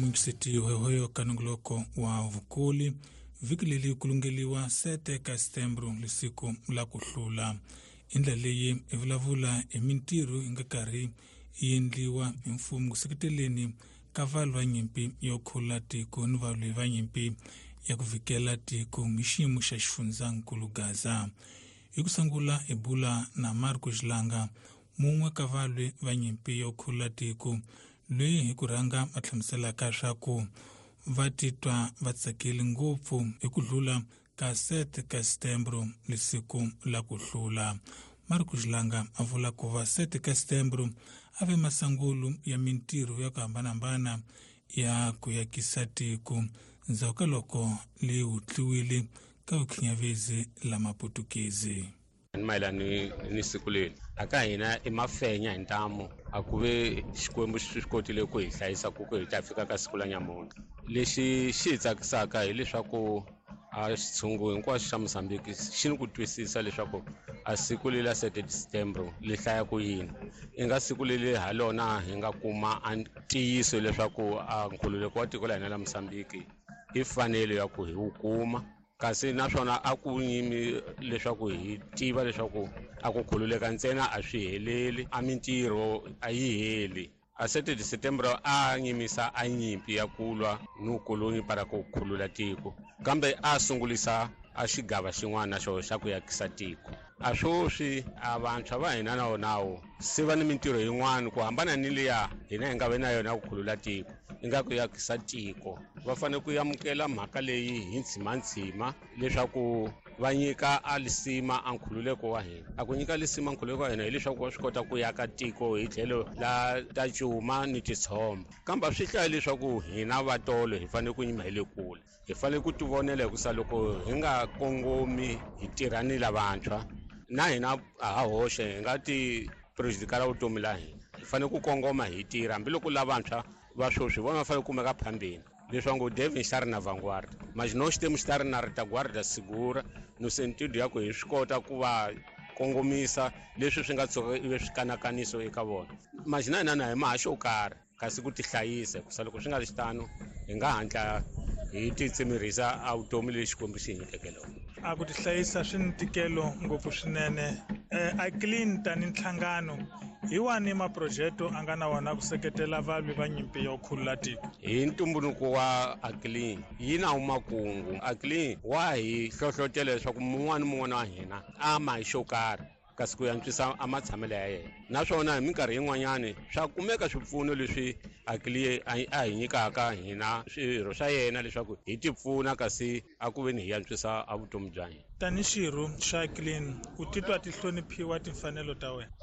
Mwiksiti hoyo kanunguloko wa Vukuli viki leli kulungeliwa 7 ka Setembro lisiku la kuhlula. Indlela leyi evulavula emintirho ingakari yendliwa mfumo kuseketeleni ka vanhu va nyimpi yo khula tiko ni vanhu va nyimpi ya kuvikela tiko miximo xa xifundzankulu Gaza. Hi kusangula ebula na Marco Xilanga, mumwe ka vanhu va nyimpi yo khula tiko, loyi hi ku rhanga a hlamuselaka swaku va titwa va tsakile ngopfu hi ku hlula ka 7 ka Setembro lisiku la ku hlula. Marco Xilanga a vula ku va 7 ka Setembro ave masangulu ya mintirho ya ku hambanahambana ya ku yakisa tiko ndzhaku ka loko leyi hutliwile ka ukhinyavezi la Maputukezi. Mayelani ni siku leri aka hina emafenya hi ntamu a ku ve Xikwembu xi kotile ku hi hlayisa ku hi ta fika ka siku la nyamuntlha. Lexi xi hi tsakisaka hileswaku a xitshungu hinkwaxo xa Mozambique xi ni ku twisisa leswaku a siku leri la 7 Setembro li hlaya ku yini. I nga siku leri ha lona hi nga kuma a ntiyiso leswaku a nkhululeko wa tiko la hina la Mozambique i fanele ya ku hi wu kuma, kasi naswona a ku yimi leswaku hi tiva leswaku a ku khululeka ntsena a swi heleli, a mintirho a yi heli. A 7 Setembro a nyimisa a nyimpi ya kulwa ni ukoloni para ku khulula tiko, kambe a sungulisa a xigava xin'wana xo xa ku yakisa tiko. A swoswi a vantshwa va hina nawo se va ni mintirho yin'wana ku hambana ni liya hina hi nga ve na yona ku khulula tiko, i nga ku yakisa tiko. Va fanele ku amukela mhaka leyi hi ntshima leswaku va nyika a lisima a nkhululeko wa hina. A ku nyika lisima nkhululeko wa hina hileswaku va swi kota ku yaka tiko hi tlhelo la ta cuma ni titshomba, kambe swi hlaya leswaku hina vatolo hi fanele ku nyima hi le kule. Hi fanele ku tivonela hikusa loko hi nga kongomi hi tirhani lavantshwa na hina ha hoxe hi nga ti prejudicala vutomi la hina. Hi fanele ku kongoma hi tirha hambiloko lavantshwa va swoswi vona va fanele ku kumeka phambeni leswaku Devin xi ta ri na vanguarda, mas nós temos estar na retaguarda segura no sentido ya ku hi swi kota ku va kongomisa leswi swi nga tshoka ive swikanakaniso eka vona. Mas na hina na hi maha xo karhi kasi ku tihlayisa hikusa loko swi nga ri xitano hi nga hatla hi titsemerisa a vutomi lexi Xikwembu xi hi nyikeke lona. A ku tihlayisa swi ni ntikelo ngopfu swinene. A clean tani nhlangano hi wani maprojekto a nga na wona ku seketela vanhu va nyimpi yo khulula tiko? Hi ntumbuluko wa Aclean yi na makungu. Aclean wa hi hlohlotela leswaku mun'wana wa hina a ma hi xo karhi kasi ku yantswisa a matshamelo ya yena. Naswona hi minkarhi yin'wanyani swa kumeka swipfuno leswi Aclean a hi nyikaka hina swirho swa yena leswaku hi tipfuna kasi a ku ve ni hi yantswisa a vutomi bya hina. Tani xirho xa Aclean u titwa ti hloniphiwa timfanelo ta wena?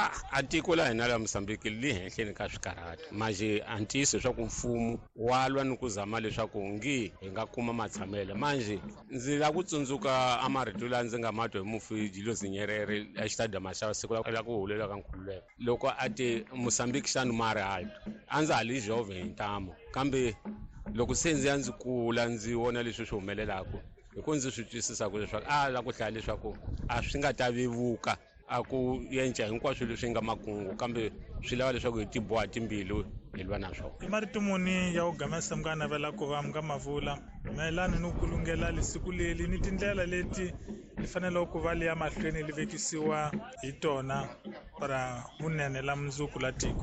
A tiko la hina la Mozambique li henhleni ka swikarhati, manje a ntiyiso leswaku mfumo wa lwa ni ku zama leswaku ngi hi nga kuma matshamelo. Manje ndzi la ku tsundzuka a marito la ndzi nga matwa hi mufi Julius Nyerere a xitadiyamu xa siku la ku hulela ka nkhululeko, loko a ti Mozambique xanu mari alto a ndza ha li jove hi ntamu, kambe loko se ndzi ya ndzi kula ndzi vona leswi swi humelelaka hi ku ndzi swi twisisaka leswaku a la ku hlaya leswaku a swi nga ta vevuka a ku yenca hinkwaswo leswi nga makungu, kambe swi lava leswaku hi tiboha timbilu hi lwa na swona. I marito muni ya ku gamesa mi nga navela ku va mi nga mavula mayelana ni ku lungela lisiku leli ni tindlela leti li fanele ku va liya mahlweni li vekisiwa hi tona para vunene la mundzuku la tiko?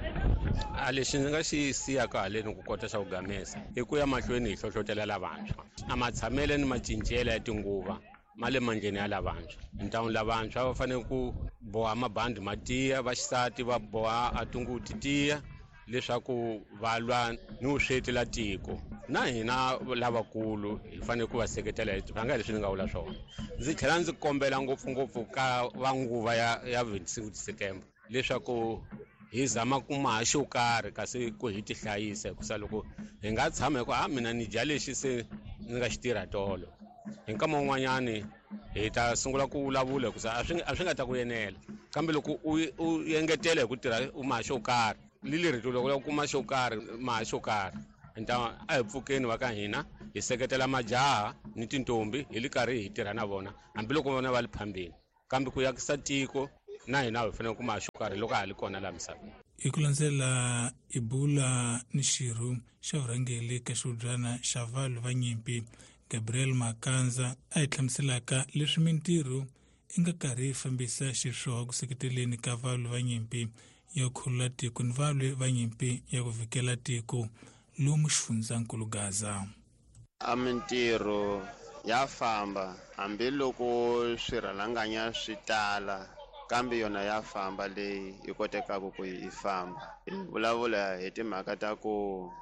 A lexi ndzi nga xi siyaka haleni ku kota xa ku gamesa i ku ya mahlweni hi hlohlotela lavantshwa. A matshamelo ni macincelo ya tinguva ma le mandleni ya lavantshwa. Ntamu lavantshwa va fanele ku boha mabandi ma tiya, vaxisati va boha a tinguvu ti tiya leswaku va lwa ni vusweti la tiko. Na hina lavakulu hi fanele ku va seketela hi rhanga leswi ni nga vula swona. Ndzi tlhela ndzi kombela ngopfungopfu ka vanguva ya 25 Setembro leswaku hi zama ku maha xo karhi kasi ku hi tihlayisa hikusa loko hi nga tshama hi ku mina ni dya lexi se ni nga xi tirha tolo, hi nkama wun'wanyani hi ta sungula ku vulavula hikusa a swi nga ta ku yenela, kambe loko u yengetela hi ku tirha u maha xo karhi lili rito loko u kuma xo karhi maha xo karhi a hi pfukeni va ka hina hi seketela majaha ni tintombi hi li karhi hi tirha na vona hambiloko vona va li phambeni, kambe ku yakisa tiko na hina hi fanele ku maha xo karhi loko ha li kona la misaveni. Hi ku landzela i bula ni xirho xa vurhangeri ka xihudyana xa vanhu vanyimpi Gabriel Makanza a hi hlamuselaka leswi mintirho i nga karhi yi fambisa xiswona ku seketeleni ka vanhu vanyimpi ya ku khulula tiko ni vanhu vanyimpi ya ku vhikela tiko lomu xifundzankulu Gaza. A mintirho ya famba hambiloko swirhalanganya swi tala kambe yona ya famba leyi yi kotekaka ku yi famba. Hi vulavula hi timhaka ta ku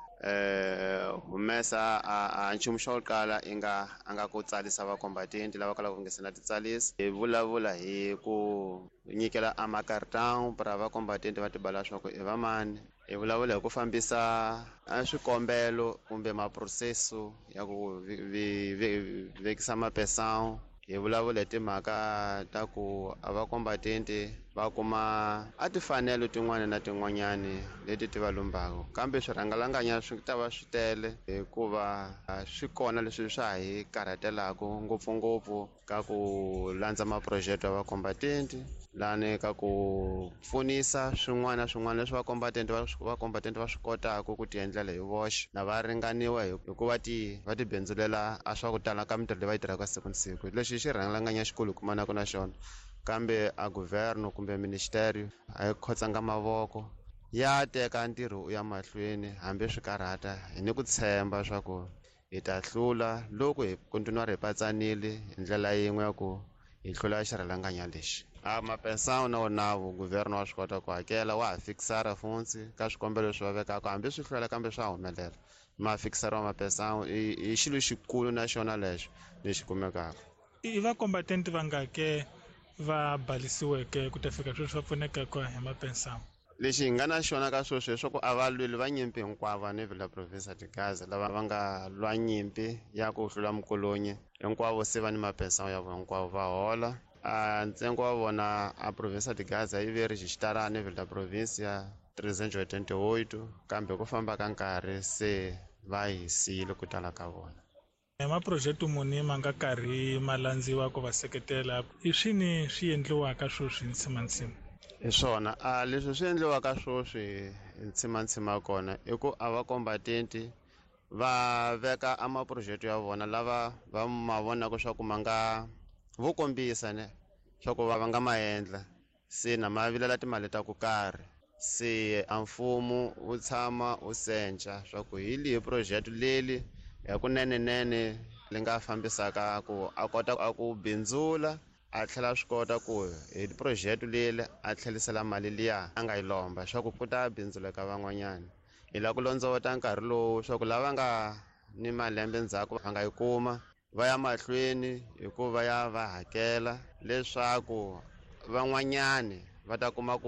humesa a nchumu xo kala a nga ku tsalisa vakombatenti lava kalaka ku nga se na titsalisi. Hi vulavula hi ku nyikela amakartão para vakombatenti va tibala swa ku i va mani. Hi vulavula hi ku fambisa swikombelo kumbe maproseso ya ku vekisa mapensão. Hi vulavula hi timhaka ta ku a vakombatenti va kuma a timfanelo tin'wana na tin'wanyani leti ti va lumbaka kambe swirhangalanganya swi ta va swi tele hikuva swi kona leswi swa hi karhatelaka ngopfungopfu ka ku landza maphurojeke ya vakombatenti lani ka ku pfunisa swin'wana na swin'wana leswi vakombatenti va swi kotaka ku ti endlela hi voxe na va ringaniwa hikuva va ti bendzulela a swa ku tala ka mintirho leyi va yi tirhaka siku na siku. Lexi xi rhangalanganya xikulu kumanaka na xona kambe a guverno kumbe ministerio a yi khotsanga mavoko ya teka ntirho u ya mahlweni hambi swi karhata hi ni ku tshemba swa ku hi ta hlula loko hi kontinua hi patsanile hi ndlela yin'we ya ku hi hlula xirhalanganya lexi. Mapensão na wonawo guverno wa swi kota ku hakela wa ha fikisara funsi ka swikombelo leswi va vekaka hambi swi hlwela kambe swa humelela. Mafikisaro wa mapensão i xilo xikulu na xona lexo lexi kumekaka. I vakombatenti va nga ke va balisiweke ku ta fika sweswi va pfunekaka hi mapensão. Lexi hi nga na xona ka sweswi hi swa ku a valweli va nyimpi hinkwavo ni Vila Province de Gaza lava va nga lwa nyimpi ya ku hlula mukolonyi hinkwavo se va ni mapensão ya vona hinkwavo va hola. Ntsengo wa vona a Province de Gaza yi ve registrarani Vila Province ya 388 kambe ku famba ka nkarhi se va hisile ku tala ka vona. Maphurojeke muni ma nga karhi ma landziwa ku va seketela i swini swi endliwaka sweswi ntshimantsima? Hi swona leswi swi endliwaka sweswi ntshimantsima kona i ku a vakombatenti va veka a maphurojeke ya vona lava va ma vonaka swa ku ma nga vo kombisa ne swa ku va nga ma endla se na ma vilela timali ta ku karhi se a mfumo wu tshama u sencha swa ku hi lihi phurojeke leli hi kunenenene li nga fambisaka ku a kota ku bindzula a tlhela swi kota ku hi phurojeke leli a tlhelisela mali liya a nga yi lomba swa ku ta bindzuleka van'wanyana. Hi la ku londzota nkarhi lowu swa ku lava nga ni malembe ndzhaku va nga yi kuma va ya mahlweni hikuva ya va hakela leswaku van'wanyani va ta kuma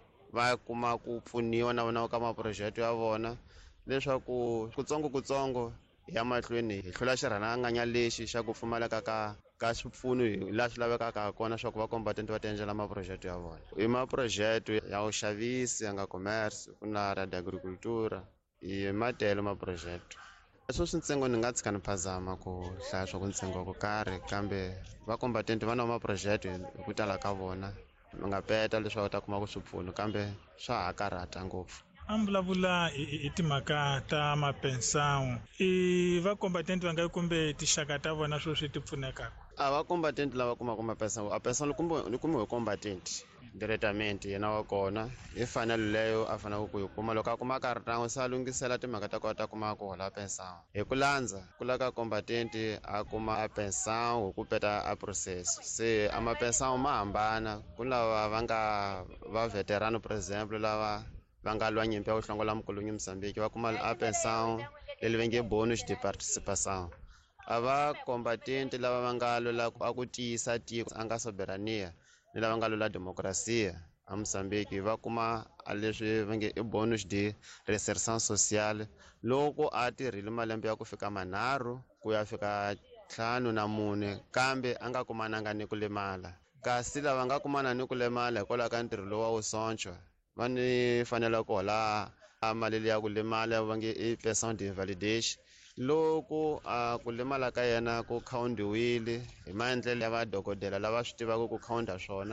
ku pfuniwa na vona ka maphurojeke ya vona leswaku kutsongo ya mahlweni hi hlula xirhalanganya lexi xa ku pfumaleka ka swipfuno hi laha swi lavekaka kona swa ku vakombatenti va ti endlela maphurojeke ya vona. I maphurojeke ya vuxavisi ya nga commerce ku na ra agricultura hi matele maphurojeke. Sweswi ntsengo ni nga tshika ni phazama ku hlaya swa ku ntsengo wa ku karhi kambe vakombatenti va na maphurojeke hi ku tala ka vona va nga peta leswaku ta kuma ku swipfuno kambe swa ha karhata ngopfu. A vulavula hi timhaka ta mapensão i vakombatenti va nga kumbe tixaka ta vona sweswi ti pfunekaka? A vakombatenti lava kumaka mapensão a pensão ni kumiwe hi kombatenti diretamente yena wa kona hi fanele leyo a fanele ku yi kuma loko a kuma karhi se a lunghisela timhaka ta kota kuma ku hola pensão hi ku landza ku la ka kombatenti a kuma a pensão hi ku peta a process. Se a mapensão ma hambana ku lava va nga va veterano por exemplo lava va nga lwa nyimpi ya ku hlongola mukolonyi Moçambique va kuma a pensão leyi va nge bônus de participação. A vakombatenti lava va nga lwela ku tiyisa tiko a nga soberania ni lava nga lwela democracia a Moçambique va kuma a leswi va nge i bônus de reinserção social loko a tirhile malembe ya ku fika manharhu ku ya fika 5 na 4 kambe a nga kumananga ni ku lemala. Kasi lava nga kumana ni ku lemala hikwalaho ka ntirho lowu wa wu sonchwa va ni fanele ku hola mali leyi ya ku lemala va nge i pension d'invalidation loko ku lemala ka yena ku khawundiwile hi maendlelo ya vadokodela lava swi tivaka ku khawunda swona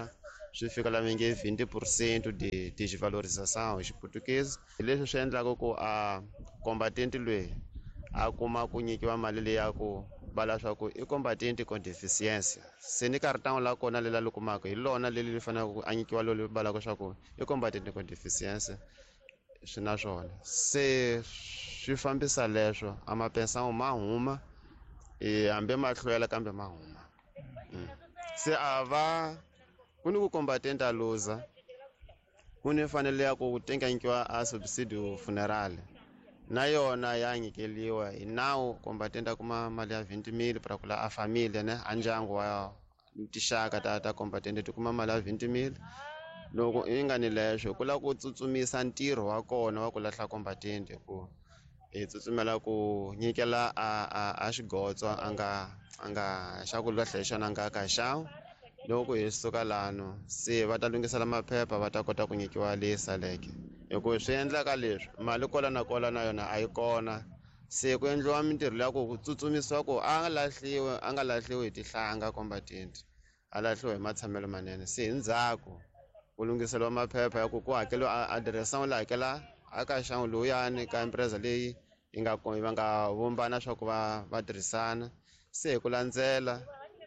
swi fika la va nge 20% de desvalorização hi xiputukezi. Hi leswi swi endlaka ku a combatente loyi a kuma ku nyikiwa mali leyi ya ku vala swa ku i combatente con deficiência. Se ni karhi la kona lela li kumaka hi lona leli li faneleke ku a nyikiwa loyi valaka swa ku i combatente con deficiência swi na swona. Se swi fambisa leswo a mapensamo ma huma hambi ma hlwela kambe ma huma. Se a va ku ni ku combatente a luza ku ni fanele ya ku nyikiwa a subsidio funeral na yona ya nyikeliwa hi nawu. Combatente a kuma mali ya 20,000 para kula a família ne a ndyangu wa tixaka ta combatente ti kuma mali ya 20,000. Loko i nga ni leswo ku la ku tsutsumisa ntirho wa kona wa ku lahla combatente ku hi tsutsumela ku nyikela a xigotso a nga xa ku lahla hi xona a nga ka xawu. Loko hi suka lano se va ta lungisela maphepha va ta kota ku nyikiwa leyi saleke hikuva swi endlaka leswi mali kola na yona a yi kona. Se ku endliwa mintirho leya ku tsutsumisiwa ku a nga lahliwi hi tihlanga combatente a lahliwa hi matshamelo manene. Se hi ndzhaku ku lunghiseliwa maphepha ya ku hakeliwa adiresa la hakela a ka xan'we lowuyani ka empresa leyi va nga vumbana swa ku va tirhisana. Se hi ku landzela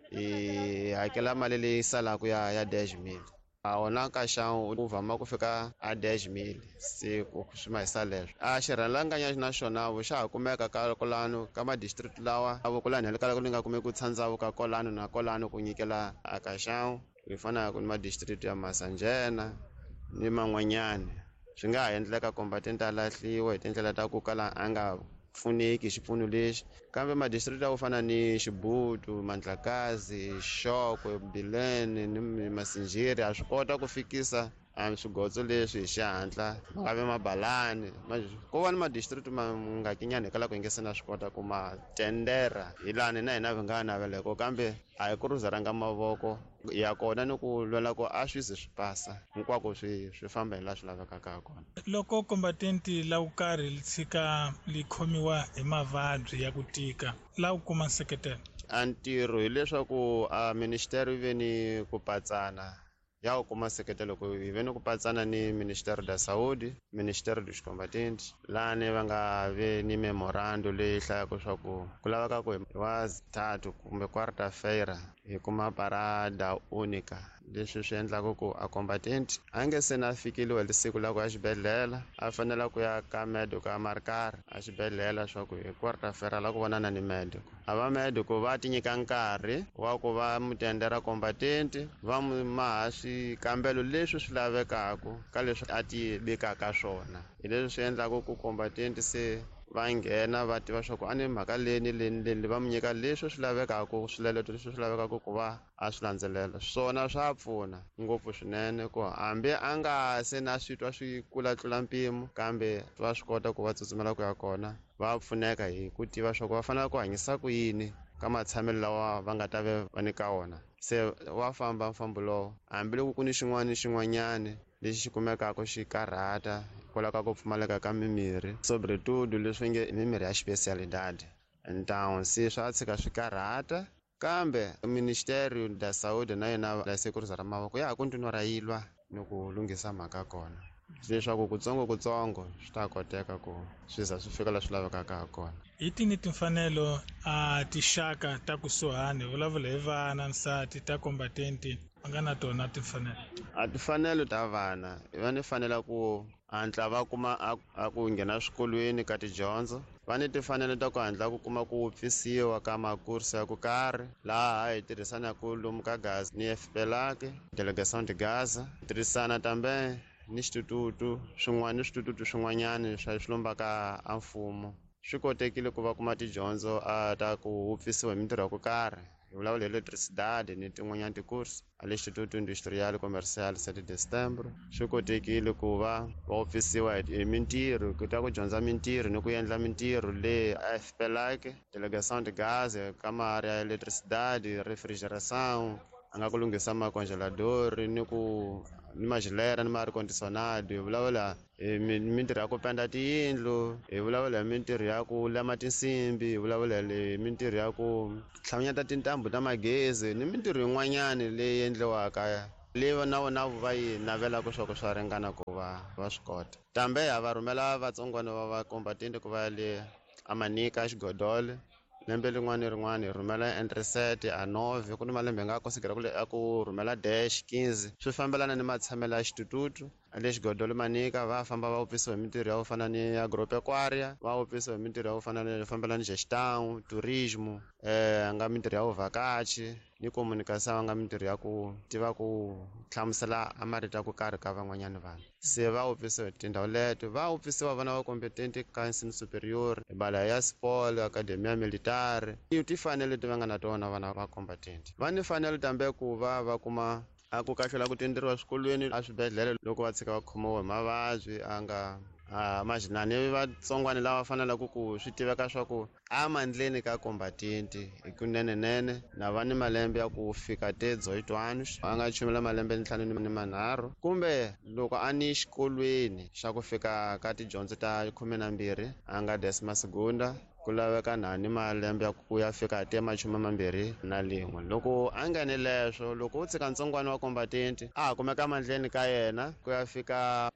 hi hakela mali leyi salaka ya 10,000. A wona ka xan'we u vhama ku fika a 10,000 se ku swi mahisa leswo. A xirhalanganya na xona xa ha kumeka ka kolano ka madistrict lawa a vukulani heli kala ku ni nga kumeki ku tshandzavuka kolano na kolano ku nyikela a ka xan'we. Hi fana ku ni madistrict ya Masanjena ni man'wanyana. Swi nga ha endleka combatente a lahliwa hi tindlela ta ku kala a nga pfuneki xipfuno lexi kambe madistrict ya ku fana ni Xibutu, Mandlakazi, Xokwe, Bilene ni Masinjeri a swi kota ku fikisa swigotso leswi hi xihatla. Ma nga Mabalani ko va ni madistrict ma nga kinyani hi kala ku se na swi kota ku ma tendera hi lani na hina nga naveleko kambe a hi ku rhuzaranga mavoko ya kona ni ku lwela ku a swi ze swi pasa hinkwako swi famba hi laha swi lavekaka ha kona. Loko combatente la ku karhi li tshika li khomiwa hi mavabyi ya ku tika la ku kuma nseketelo. A ntirho hileswaku a ministeri ve ni ku patsana ya ku kuma nseketelo ku hi ve ni ku patsana ni Ministério da Saúde, Ministério dos Combatentes lani va nga ve ni memorando leyi hlayaka swa ku laveka ku hi wa 3 kumbe quarta-feira hi kuma parada única. Leswi swi endlaka ku a combatente a nge se na fikeliwa hi siku la ku ya xibedhlele a fanele ku ya ka medico a marikari a xibedhlele swa ku hi quarta-feira la ku vonana ni medico. A va medico va ti nyika nkarhi wa ku va mutendera combatente va maha swikambelo leswi swi lavekaka ka leswi a ti vekaka swona. Hi leswi swi endlaka ku combatente se va nghena va tiva swa ku a ni mhaka leni va mu nyika leswi swi lavekaka swileleto leswi swi lavekaka ku va a swi landzelela. Swona swa pfuna ngopfu swinene ku hambi a nga se na swi twa swi kula tlula mpimo kambe va swi kota ku va tsutsumela ku ya kona va pfuneka hi ku tiva swa ku va fanele ku hanyisa ku yini ka matshamelo lawa va nga ta va nyika wona. Se wa famba mfambo lowo hambiloko ku ni xin'wanyani lexi xi kumekaka xi karhata hikwalaho ka ku pfumaleka ka mimirhi sobretudo leswi nge mimirhi ya xipecialidade ntawu se swa tshika swi karhata kambe Ministério da Saúde na yena la se ku rhuzara mavoko ya ha continua ra yilwa ni ku lunghisa mhaka kona leswaku kutsongo swi ta koteka ku swi za swi fika la swi lavekaka ha kona. Hi tini timfanelo a tixaka ta kusuhani vulavula hi vana nsati ta combatente va nga na tona timfanelo. A timfanelo ta vana va ni fanela ku hatla va kuma a ku nghena swikolweni ka tidyondzo. Va ni timfanelo ta ku hatla ku kuma ku wupfisiwa ka makursi ya ku karhi laha hi tirhisanaku lomu ka Gaza ni FPLAC Delegação de Gaza tirhisana tambe ni switututu swin'wanyani swa swi lombaka a mfumo. Swi kotekile ku va kuma tidyondzo ta ku wupfisiwa hi mintirho ya ku karhi hi vulavula hi electricidade ni tin'wanyana tikursi a l'Instituto Industrial Commercial 7 de Setembro. Swi kotekile ku va wupfisiwa hi mintirho ku ta ku dyondza mintirho ni ku endla mintirho leyi a FPLAC Delegação de Gaza kamara ya electricidade refrigeração a nga ku lunghisa macongelador ni majilera ni ma condicionado. Hi vulavula hi mintirho ya ku penda tiyindlu, hi vulavula hi mintirho ya ku lema tinsimbi, hi vulavula hi mintirho ya ku tlhavanyeta tintambu ta magezi ni mintirho yin'wanyani leyi endliwaka leyi na vona va yi navelaka swa swa ringana ku va swi kota tambe ha va rhumela vatsongwana va vakombatenti ku va le Amanika Xigodolo lembe lin'wana rin'wana hi rhumela Entrecet a 9 ku ni malembe nga kosekela kule a ku rhumela dash 15 swi fambelana ni matshamelo ya xitututu le Xigodolo Manika va famba va opisiwa hi mintirho ya ku fana ni agropecuaria va opisiwa hi mintirho ya ku fana ni fambelana ni gestão turismo nga mintirho ya vuvhakachi ni communicação nga mintirho ya ku tiva ku hlamusela amarito ya ku karhi ka van'wanyana vanhu se va opisiwa hi tindhawu leto va opisiwa vana va kompetenti ka ensino superior bala ya sport academia militare ti fanele ti va nga na tona vana va combatenti va ni fanele tambe ku va kuma a ku kahlula ku tenderiwa swikolweni a swibedhlele loko va tshika va khomiwa hi mavabyi a nga majinani vatsongwana lava fanelaka ku swi tiveka swa ku a mandleni ka kombatenti hi kunenenene na va ni malembe ya ku fika 18 anos a nga chumela malembe 5 kumbe loko a ni xikolweni xa ku fika ka tidyondzo ta 12 a nga desima segunda ku laveka ni malembe ya ku ya fika 21 loko a nga ni leswo loko u tshika ntsongwana wa kombatenti a kumeka mandleni ka yena ku ya fika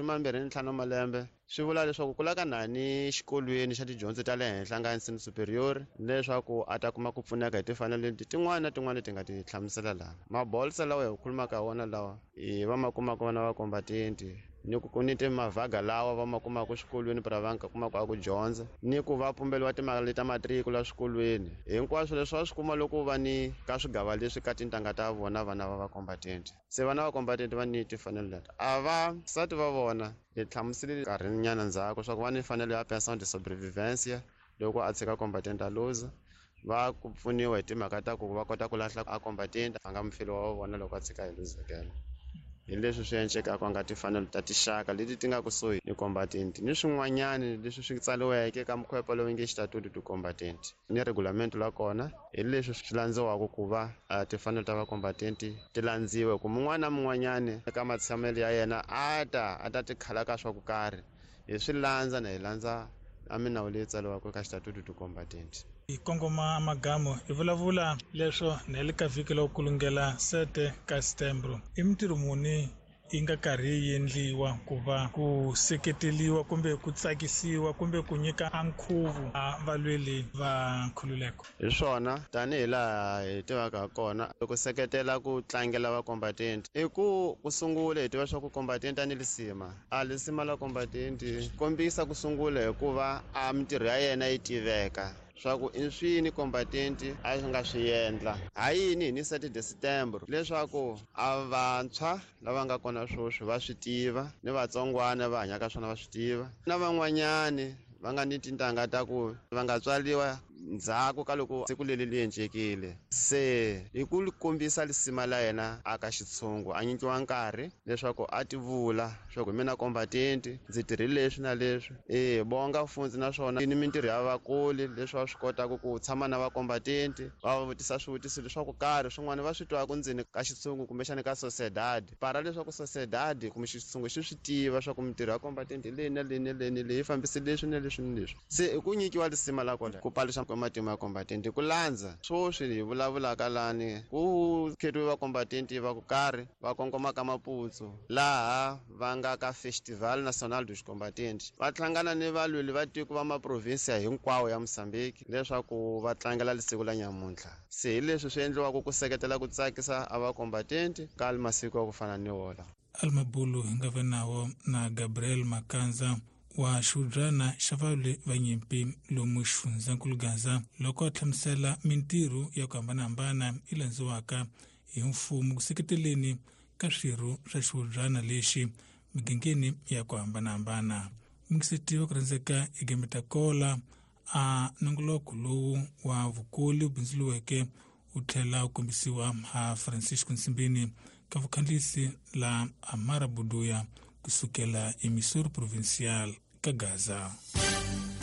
25 malembe swi vula leswaku ku laveka ni xikolweni xa tidyondzo ta le henhla nga ensino superior leswaku a ta kuma ku pfuneka hi timfanelo tin'wana na tin'wana leti nga ti hlamusela laha mabolsa lawa hi khulumaka hi wona lawa va ma kumaka vana va kombatenti ni ku ni timavhaga lawa va ma kumaka swikolweni para va nga kumaka a ku dyondza ni ku va pumbeliwa timali ta matrikula swikolweni hinkwaswo leswi va swi kuma loko va ni ka swigava leswi ka tintangha ta vona vana va vakombatenti se vana va kombatenti va ni timfanelo leti a va sati va vona hi hlamusele nkarhi nyana ndzhaku swa ku va ni mfanelo ya pensão de sobrevivência loko a tshika kombatenti a luza va ku pfuniwa hi timhaka ta ku va kota ku lahla a kombatenti a nga mufili wa vona loko a tshika hi luzekela hi leswi swi endlekaka nga timfanelo ta tixaka leti ti nga kusuhi ni kombatenti ni swin'wanyani leswi swi tsaliweke ka mukhwepa lowu nge xitatutu ti kombatenti ni regulamento la kona hi leswi swi landziwaka ku va timfanelo ta vakombatenti ti landziwe ku mun'wana na mun'wanyani eka matshamelo ya yena a ta ti khala ka swa ku karhi hi swi landza na hi landza a minawu leyi tsaliwaka ka xitatutu ti kombatenti hi kongoma amagamo hi vulavula leswo na le ka vhiki lo kulungela 7 ka Setembro i mintirho muni yi nga karhi yi endliwa ku va ku seketeliwa kumbe ku tsakisiwa kumbe ku nyika nkhuvu a valweli va nkhululeko hi swona tanihi laha hi tivaka kona ku seketela ku tlangela vakombatenti i ku sungula hi tiva swa ku kombatenti a ni lisima la kombatenti kombisa ku sungula hikuva a mintirho ya yena yi tiveka swa ku i swini kombatenti a nga swi endla hayini hi ni 7 Setembro leswaku a vantshwa lava nga kona swoswi va swi tiva ni vatsongwana va hanyaka swona va swi tiva na van'wanyani va nga ni tintangha ta ku va nga tswaliwa ndzhaku ka loko siku leri li endlekile se hi ku kombisa lisima la yena aka xitshungu a nyikiwa nkarhi leswaku a ti vula swa ku mina kombatenti ndzi tirhile leswi na leswi bonga mfundzi naswona ni mintirho ya vakoli leswi va swi kotaka ku tshama na vakombatenti va vutisa swivutiso leswaku karhi swin'wana va swi twaku ndzeni ka xitshungu kumbexani ka sociedade para leswaku sociedade kumbe xitshungu xi swi tiva swa ku mintirho ya kombatenti leyi na leyi fambisi leswi na leswi ni leswi se hi ku nyikiwa lisima la kona ku paluxa matimba ya kombatenti ku landza swoswi hi vulavulaka lani ku khetiwe vakombatenti va ku karhi va kongoma ka maputsu laha va nga ka Festival Nacional dos Combatentes va tlangana ni valweli va tiko va maprovinsia hinkwawo ya Mozambique leswaku va tlangela lisiku la nyamuntlha se hi leswi swi endliwaka ku seketela ku tsakisa a vakombatenti ka masiku ya ku fana ni wona Almabulu hi nga venawo na Gabriel Makanza wa xihudrana xa valwe vanyimpi lomu xifundzakulu Gaza loko a hlamusela mintirho ya ku hambanahambana yi landziwaka hi mfumo ku seketeleni ka swirho swa xihudrana lexi migengeni ya ku hambanahambana mingisetiwa ku rhandzeka Igemeta Kola a nongoloko lowu wa vukoli wu bindzuluweke wu tlhela wu kombisiwa ha Francisco Nsimbini ka vukhandlisi la Amara Buduya kusukela emisori provincial ka Gaza.